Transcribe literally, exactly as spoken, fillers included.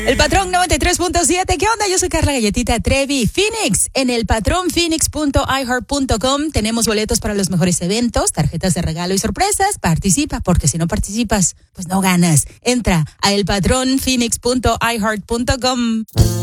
El Patrón noventa y tres punto siete. ¿Qué onda? Yo soy Carla Galletita Trevi. Phoenix, en el patrón phoenix punto i heart punto com tenemos boletos para los mejores eventos, tarjetas de regalo y sorpresas. Participa, porque si no participas, pues no ganas. Entra a el patrón phoenix punto i heart punto com.